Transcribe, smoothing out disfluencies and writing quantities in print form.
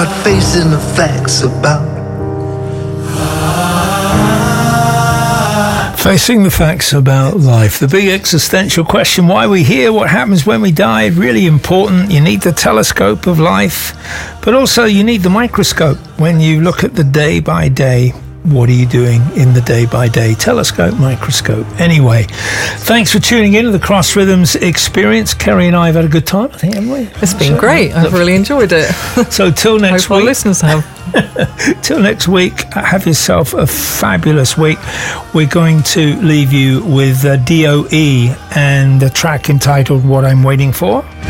facing the facts about. Facing the facts about life. The big existential question, why are we here? What happens when we die? Really important. You need the telescope of life, but also you need the microscope. When you look at the day by day, what are you doing in the day by day? Telescope, microscope. Anyway, thanks for tuning in to the Cross Rhythms experience. Kerry and I have had a good time, I think, haven't we? It's been great. I've really enjoyed it. So till next Hope week. our listeners have. Till next week, have yourself a fabulous week. We're going to leave you with DOE and a track entitled What I'm Waiting For.